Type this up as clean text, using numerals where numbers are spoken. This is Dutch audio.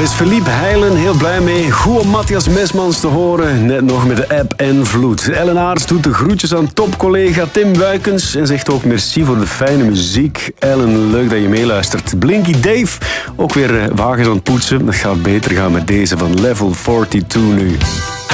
is Philippe Heilen heel blij mee. Goed om Matthias Mesmans te horen, net nog met de app en vloed. Ellen Aarts doet de groetjes aan topcollega Tim Buikens en zegt ook merci voor de fijne muziek. Ellen, leuk dat je meeluistert. Blinky Dave, ook weer wagens aan het poetsen. Dat gaat beter gaan met deze van Level 42 nu.